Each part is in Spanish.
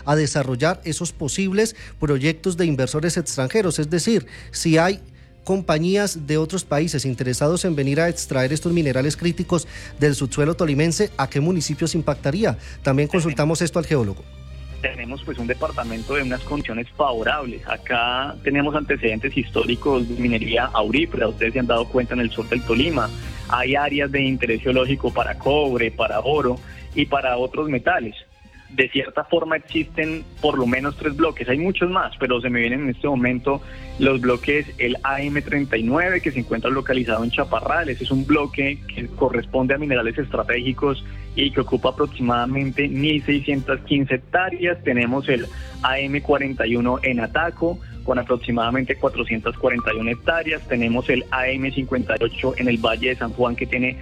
a desarrollar esos posibles proyectos de inversores extranjeros? Es decir, si hay compañías de otros países interesados en venir a extraer estos minerales críticos del subsuelo tolimense, ¿a qué municipios impactaría? También consultamos esto al geólogo. Tenemos pues un departamento de unas condiciones favorables. Acá tenemos antecedentes históricos de minería aurífera, ustedes se han dado cuenta, en el sur del Tolima. Hay áreas de interés geológico para cobre, para oro y para otros metales. De cierta forma existen por lo menos 3 bloques, hay muchos más, pero se me vienen en este momento los bloques, el AM39, que se encuentra localizado en Chaparral. Ese es un bloque que corresponde a minerales estratégicos y que ocupa aproximadamente 1.615 hectáreas. Tenemos el AM41 en Ataco, con aproximadamente 441 hectáreas. Tenemos el AM58 en el Valle de San Juan, que tiene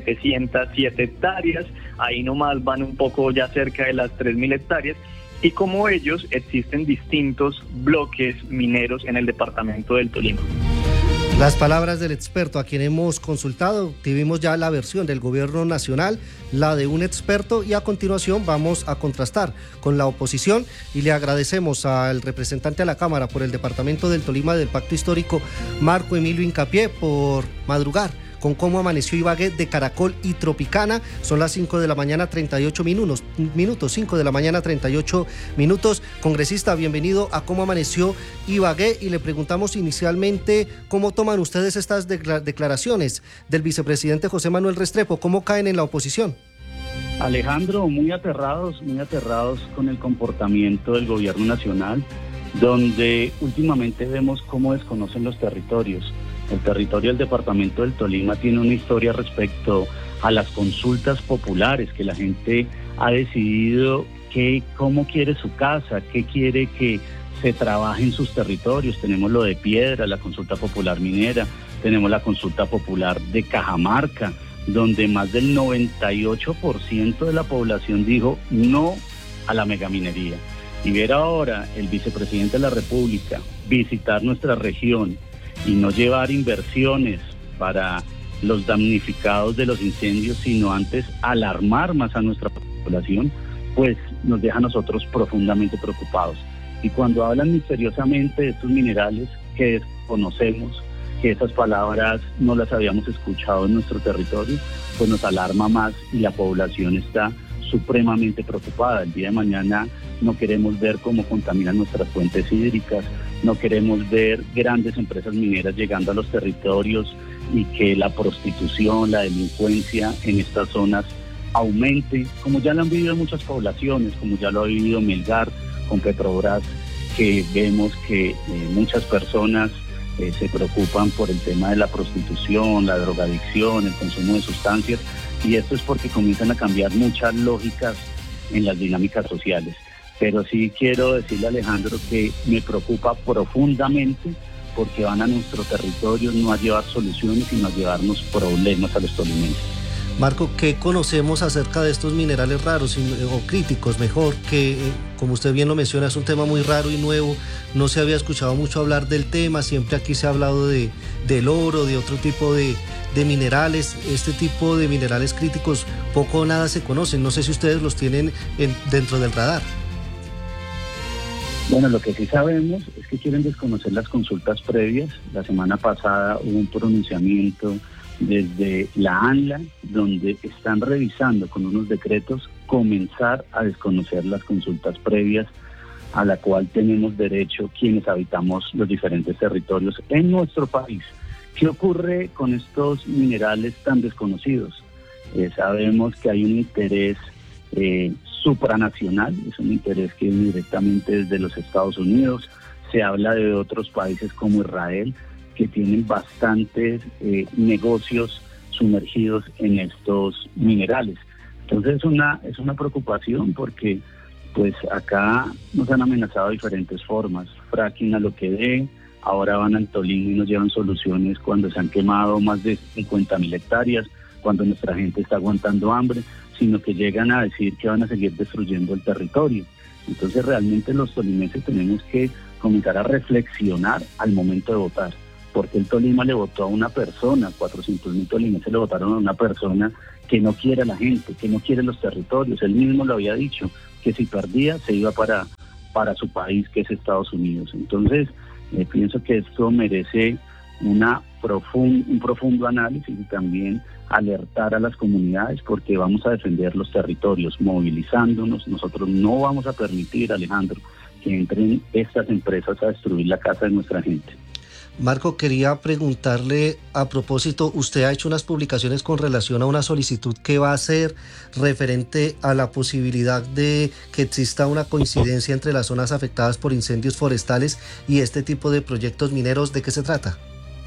707 hectáreas. Ahí nomás van un poco ya cerca de las 3.000 hectáreas. Y como ellos, existen distintos bloques mineros en el departamento del Tolima. Las palabras del experto a quien hemos consultado. Tuvimos ya la versión del gobierno nacional, la de un experto, y a continuación vamos a contrastar con la oposición, y le agradecemos al representante a la Cámara por el departamento del Tolima del Pacto Histórico, Marco Emilio Hincapié, por madrugar con cómo amaneció Ibagué de Caracol y Tropicana. Son las 5 de la mañana 38 minutos, 5 de la mañana 38 minutos. Congresista, bienvenido a Cómo Amaneció Ibagué, y le preguntamos inicialmente cómo toman ustedes estas declaraciones del vicepresidente José Manuel Restrepo, cómo caen en la oposición. Alejandro, muy aterrados con el comportamiento del gobierno nacional, donde últimamente vemos cómo desconocen los territorios. El territorio del departamento del Tolima tiene una historia respecto a las consultas populares, que la gente ha decidido cómo quiere su casa, qué quiere que se trabaje en sus territorios. Tenemos lo de Piedra, la consulta popular minera, tenemos la consulta popular de Cajamarca, donde más del 98% de la población dijo no a la megaminería. Y ver ahora el vicepresidente de la República visitar nuestra región y no llevar inversiones para los damnificados de los incendios, sino antes alarmar más a nuestra población, pues nos deja a nosotros profundamente preocupados. Y cuando hablan misteriosamente de estos minerales que desconocemos, que esas palabras no las habíamos escuchado en nuestro territorio, pues nos alarma más y la población está supremamente preocupada. El día de mañana no queremos ver cómo contaminan nuestras fuentes hídricas, no queremos ver grandes empresas mineras llegando a los territorios y que la prostitución, la delincuencia en estas zonas aumente, como ya lo han vivido muchas poblaciones, como ya lo ha vivido Melgar con Petrobras, que vemos que muchas personas se preocupan por el tema de la prostitución, la drogadicción, el consumo de sustancias, y esto es porque comienzan a cambiar muchas lógicas en las dinámicas sociales. Pero sí quiero decirle a Alejandro que me preocupa profundamente, porque van a nuestro territorio no a llevar soluciones, sino a llevarnos problemas a los tolimenses. Marco, ¿qué conocemos acerca de estos minerales raros o críticos? Mejor que, como usted bien lo menciona, es un tema muy raro y nuevo. No se había escuchado mucho hablar del tema. Siempre aquí se ha hablado del oro, de otro tipo de minerales. Este tipo de minerales críticos poco o nada se conocen. No sé si ustedes los tienen dentro del radar. Bueno, lo que sí sabemos es que quieren desconocer las consultas previas. La semana pasada hubo un pronunciamiento desde la ANLA, donde están revisando con unos decretos comenzar a desconocer las consultas previas a la cual tenemos derecho quienes habitamos los diferentes territorios en nuestro país. ¿Qué ocurre con estos minerales tan desconocidos? Sabemos que hay un interés supranacional, es un interés que viene directamente desde los Estados Unidos. Se habla de otros países como Israel, que tienen bastantes negocios sumergidos en estos minerales. Entonces es una preocupación, porque pues acá nos han amenazado de diferentes formas. Fracking a lo que dé, ahora van al Tolima y nos llevan soluciones cuando se han quemado más de 50.000 hectáreas, cuando nuestra gente está aguantando hambre, sino que llegan a decir que van a seguir destruyendo el territorio. Entonces realmente los tolimenses tenemos que comenzar a reflexionar al momento de votar, porque el Tolima le votó a una persona, 400.000 tolimenses le votaron a una persona que no quiere a la gente, que no quiere los territorios. Él mismo lo había dicho, que si perdía se iba para para su país, que es Estados Unidos. Entonces, pienso que esto merece un profundo análisis y también alertar a las comunidades, porque vamos a defender los territorios movilizándonos. Nosotros no vamos a permitir, Alejandro, que entren estas empresas a destruir la casa de nuestra gente. Marco, quería preguntarle a propósito, usted ha hecho unas publicaciones con relación a una solicitud que va a hacer referente a la posibilidad de que exista una coincidencia entre las zonas afectadas por incendios forestales y este tipo de proyectos mineros. ¿De qué se trata?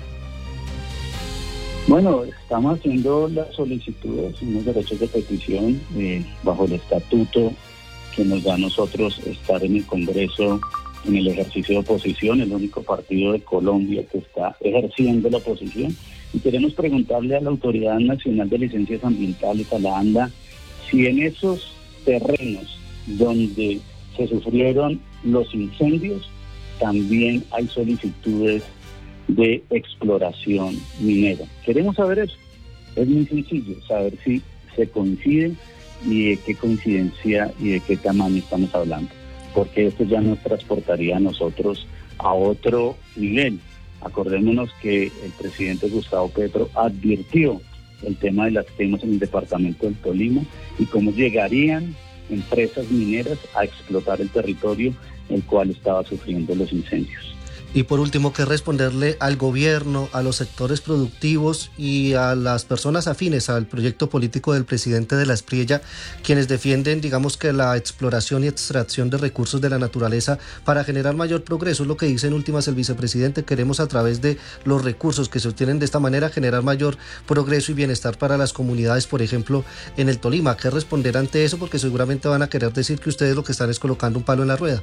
Bueno, estamos haciendo las solicitudes, unos derechos de petición bajo el estatuto que nos da a nosotros estar en el Congreso en el ejercicio de oposición, el único partido de Colombia que está ejerciendo la oposición. Y queremos preguntarle a la Autoridad Nacional de Licencias Ambientales, a la ANLA, si en esos terrenos donde se sufrieron los incendios también hay solicitudes de exploración minera. Queremos saber eso. Es muy sencillo, saber si se coinciden y de qué coincidencia y de qué tamaño estamos hablando, porque esto ya nos transportaría a nosotros a otro nivel. Acordémonos que el presidente Gustavo Petro advirtió el tema de las quemas en el departamento del Tolima y cómo llegarían empresas mineras a explotar el territorio el cual estaba sufriendo los incendios. Y por último, ¿qué responderle al gobierno, a los sectores productivos y a las personas afines al proyecto político del presidente de la Espriella, quienes defienden, digamos, que la exploración y extracción de recursos de la naturaleza para generar mayor progreso? Es lo que dice en últimas el vicepresidente: queremos a través de los recursos que se obtienen de esta manera generar mayor progreso y bienestar para las comunidades, por ejemplo, en el Tolima. ¿Qué responder ante eso? Porque seguramente van a querer decir que ustedes lo que están es colocando un palo en la rueda.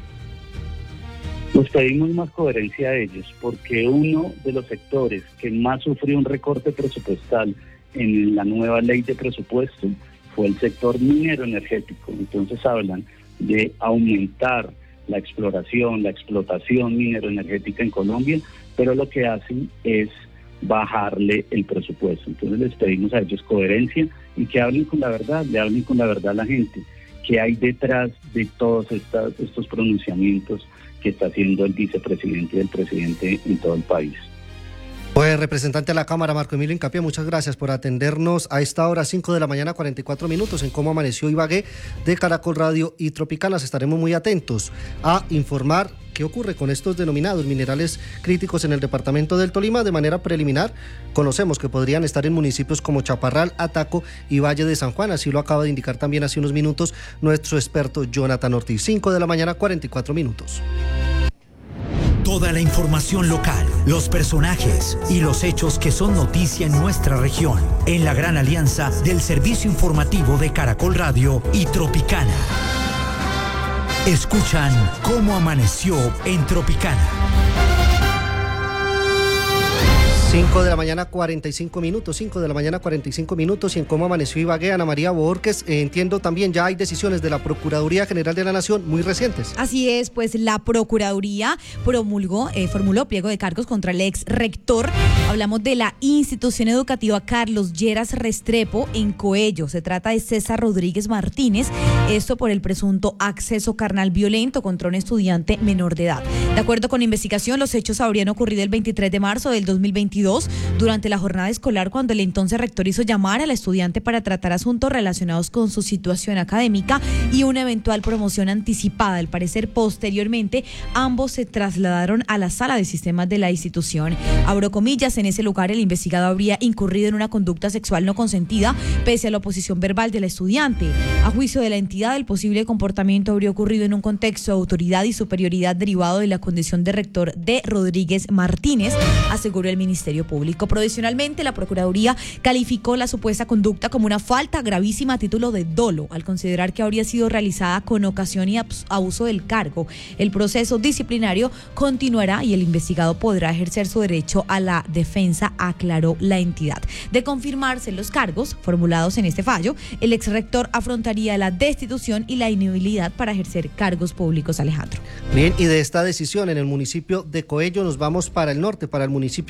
Pues pedimos más coherencia a ellos, porque uno de los sectores que más sufrió un recorte presupuestal en la nueva ley de presupuesto fue el sector minero energético. Entonces hablan de aumentar la exploración, la explotación minero energética en Colombia, pero lo que hacen es bajarle el presupuesto. Entonces les pedimos a ellos coherencia y que hablen con la verdad, le hablen con la verdad a la gente, que hay detrás de todos estos pronunciamientos que está haciendo el vicepresidente y el presidente en todo el país. Pues, representante de la Cámara, Marco Emilio Hincapié, muchas gracias por atendernos a esta hora, 5 de la mañana, 44 minutos, en Cómo Amaneció Ibagué de Caracol Radio y Tropicanas. Estaremos muy atentos a informar qué ocurre con estos denominados minerales críticos en el departamento del Tolima. De manera preliminar, conocemos que podrían estar en municipios como Chaparral, Ataco y Valle de San Juan. Así lo acaba de indicar también hace unos minutos nuestro experto Jonathan Ortiz. 5 de la mañana, 44 minutos. Toda la información local, los personajes y los hechos que son noticia en nuestra región, en la gran alianza del servicio informativo de Caracol Radio y Tropicana. Escuchan Cómo Amaneció en Tropicana. 5 de la mañana 45 minutos, 5 de la mañana 45 minutos y en Cómo Amaneció Ibagué, Ana María Borges, entiendo también ya hay decisiones de la Procuraduría General de la Nación muy recientes. Así es, pues la Procuraduría formuló pliego de cargos contra el ex rector. Hablamos de la institución educativa Carlos Lleras Restrepo en Coello. Se trata de César Rodríguez Martínez, esto por el presunto acceso carnal violento contra un estudiante menor de edad. De acuerdo con la investigación, los hechos habrían ocurrido el 23 de marzo del 2022 durante la jornada escolar, cuando el entonces rector hizo llamar al estudiante para tratar asuntos relacionados con su situación académica y una eventual promoción anticipada. Al parecer, posteriormente, ambos se trasladaron a la sala de sistemas de la institución. Abro comillas, en ese lugar el investigado habría incurrido en una conducta sexual no consentida pese a la oposición verbal del estudiante. A juicio de la entidad, el posible comportamiento habría ocurrido en un contexto de autoridad y superioridad derivado de la condición de rector de Rodríguez Martínez, aseguró el Ministerio Público. Provisionalmente, la Procuraduría calificó la supuesta conducta como una falta gravísima a título de dolo, al considerar que habría sido realizada con ocasión y abuso del cargo. El proceso disciplinario continuará y el investigado podrá ejercer su derecho a la defensa, aclaró la entidad. De confirmarse los cargos formulados en este fallo, el exrector afrontaría la destitución y la inhabilidad para ejercer cargos públicos, Alejandro. Bien, y de esta decisión en el municipio de Coello nos vamos para el norte, para el municipio de Anzoátegui.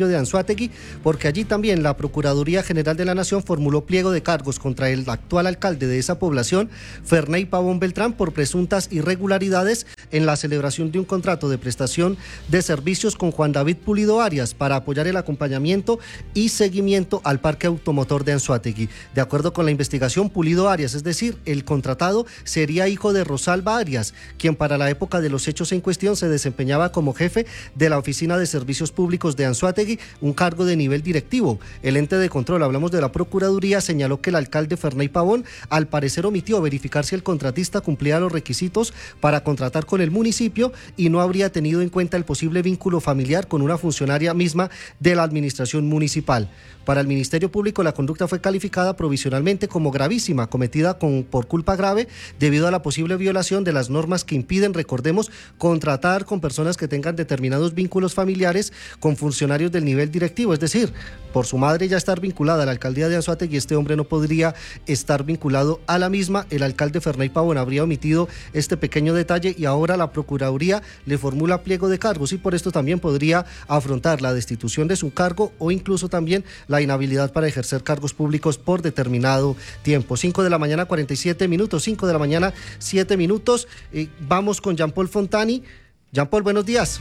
Anzoátegui, porque allí también la Procuraduría General de la Nación formuló pliego de cargos contra el actual alcalde de esa población, Ferney Pavón Beltrán, por presuntas irregularidades en la celebración de un contrato de prestación de servicios con Juan David Pulido Arias para apoyar el acompañamiento y seguimiento al parque automotor de Anzoátegui. De acuerdo con la investigación, Pulido Arias, es decir, el contratado, sería hijo de Rosalba Arias, quien para la época de los hechos en cuestión se desempeñaba como jefe de la Oficina de Servicios Públicos de Anzoátegui, un cargo de nivel directivo. El ente de control, hablamos de la Procuraduría, señaló que el alcalde Ferney Pavón al parecer omitió verificar si el contratista cumplía los requisitos para contratar con el municipio y no habría tenido en cuenta el posible vínculo familiar con una funcionaria misma de la administración municipal. Para el Ministerio Público, la conducta fue calificada provisionalmente como gravísima, cometida por culpa grave debido a la posible violación de las normas que impiden, recordemos, contratar con personas que tengan determinados vínculos familiares con funcionarios del nivel directivo. Es decir, por su madre ya estar vinculada a la alcaldía de Anzoátegui, este hombre no podría estar vinculado a la misma. El alcalde Ferney Pavón habría omitido este pequeño detalle y ahora la Procuraduría le formula pliego de cargos y por esto también podría afrontar la destitución de su cargo o incluso también la inhabilidad para ejercer cargos públicos por determinado tiempo. 5 de la mañana 47 minutos, 5 de la mañana 7 minutos. Vamos con Jean Paul Fontani. Jean Paul, buenos días.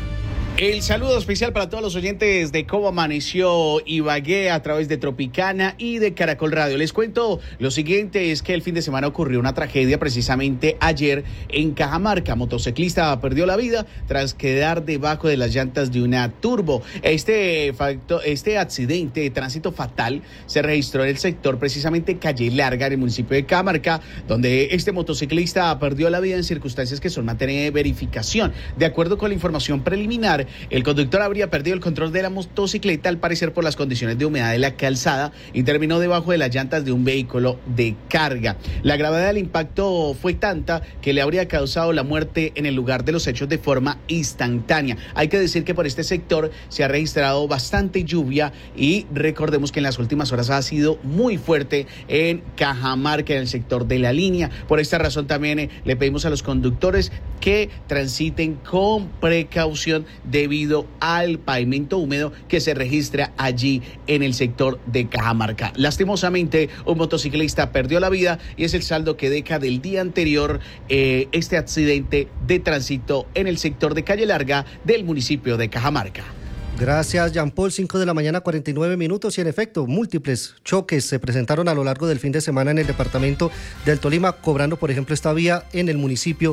El saludo especial para todos los oyentes de Cómo Amaneció Ibagué a través de Tropicana y de Caracol Radio. Les cuento lo siguiente, es que el fin de semana ocurrió una tragedia precisamente ayer en Cajamarca. Motociclista perdió la vida tras quedar debajo de las llantas de una turbo. Este accidente de tránsito fatal se registró en el sector precisamente Calle Larga, en el municipio de Cajamarca, donde este motociclista perdió la vida en circunstancias que son materia de verificación. De acuerdo con la información preliminar, el conductor habría perdido el control de la motocicleta, al parecer por las condiciones de humedad de la calzada, y terminó debajo de las llantas de un vehículo de carga. La gravedad del impacto fue tanta que le habría causado la muerte en el lugar de los hechos de forma instantánea. Hay que decir que por este sector se ha registrado bastante lluvia y recordemos que en las últimas horas ha sido muy fuerte en Cajamarca, en el sector de la línea. Por esta razón también le pedimos a los conductores que transiten con precaución debido al pavimento húmedo que se registra allí en el sector de Cajamarca. Lastimosamente, un motociclista perdió la vida y es el saldo que deja del día anterior este accidente de tránsito en el sector de Calle Larga del municipio de Cajamarca. Gracias, Jean Paul. 5 de la mañana, 49 minutos. Y en efecto, múltiples choques se presentaron a lo largo del fin de semana en el departamento del Tolima, cobrando, por ejemplo, esta vida en el municipio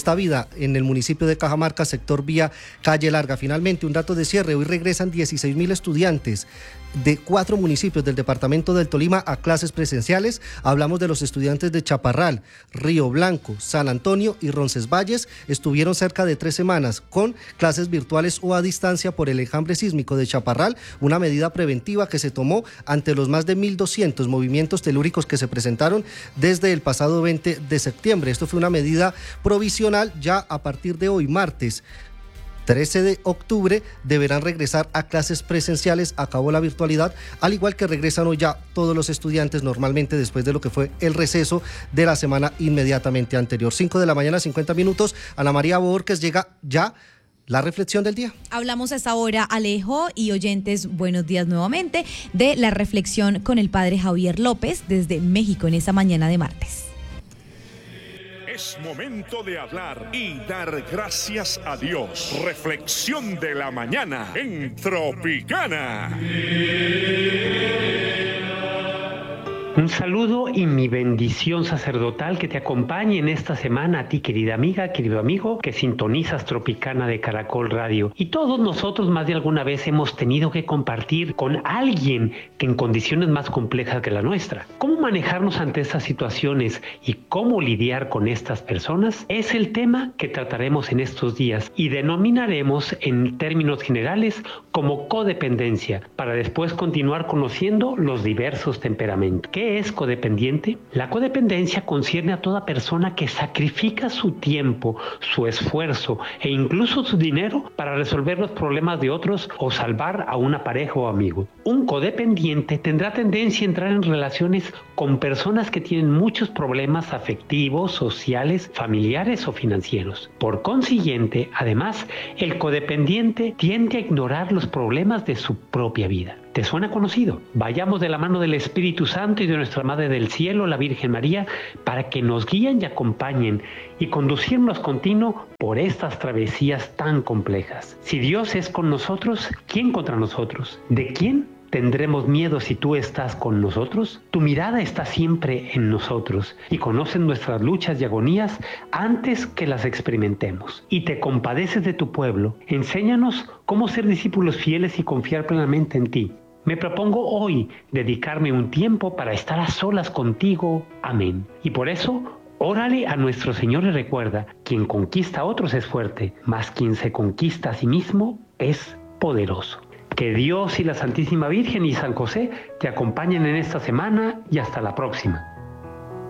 de Cajamarca, sector vía Calle Larga. Finalmente, un dato de cierre. Hoy regresan 16.000 estudiantes de 4 municipios del departamento del Tolima a clases presenciales. Hablamos de los estudiantes de Chaparral, Río Blanco, San Antonio y Roncesvalles. Estuvieron cerca de 3 semanas con clases virtuales o a distancia por el enjambre sísmico de Chaparral, una medida preventiva que se tomó ante los más de 1.200 movimientos telúricos que se presentaron desde el pasado 20 de septiembre. Esto fue una medida provisional. Ya a partir de hoy, martes 13 de octubre, deberán regresar a clases presenciales. Acabó la virtualidad, al igual que regresan hoy ya todos los estudiantes normalmente después de lo que fue el receso de la semana inmediatamente anterior. 5 de la mañana, 50 minutos. Ana María Borges, llega ya la reflexión del día. Hablamos a esta hora, Alejo y oyentes, buenos días nuevamente, de la reflexión con el padre Javier López desde México en esta mañana de martes. Es momento de hablar y dar gracias a Dios. Reflexión de la mañana en Tropicana. Un saludo y mi bendición sacerdotal que te acompañe en esta semana a ti, querida amiga, querido amigo, que sintonizas Tropicana de Caracol Radio. Y todos nosotros más de alguna vez hemos tenido que compartir con alguien que en condiciones más complejas que la nuestra. ¿Cómo manejarnos ante estas situaciones y cómo lidiar con estas personas? Es el tema que trataremos en estos días y denominaremos en términos generales como codependencia, para después continuar conociendo los diversos temperamentos. ¿Qué ¿Qué es codependiente? La codependencia concierne a toda persona que sacrifica su tiempo, su esfuerzo e incluso su dinero para resolver los problemas de otros o salvar a una pareja o amigo. Un codependiente tendrá tendencia a entrar en relaciones con personas que tienen muchos problemas afectivos, sociales, familiares o financieros. Por consiguiente, además, el codependiente tiende a ignorar los problemas de su propia vida. ¿Te suena conocido? Vayamos de la mano del Espíritu Santo y de nuestra Madre del Cielo, la Virgen María, para que nos guíen y acompañen y conducirnos continuo por estas travesías tan complejas. Si Dios es con nosotros, ¿quién contra nosotros? ¿De quién tendremos miedo si tú estás con nosotros? Tu mirada está siempre en nosotros y conoces nuestras luchas y agonías antes que las experimentemos. Y te compadeces de tu pueblo. Enséñanos cómo ser discípulos fieles y confiar plenamente en ti. Me propongo hoy dedicarme un tiempo para estar a solas contigo. Amén. Y por eso, órale a nuestro Señor y recuerda, quien conquista a otros es fuerte, mas quien se conquista a sí mismo es poderoso. Que Dios y la Santísima Virgen y San José te acompañen en esta semana y hasta la próxima.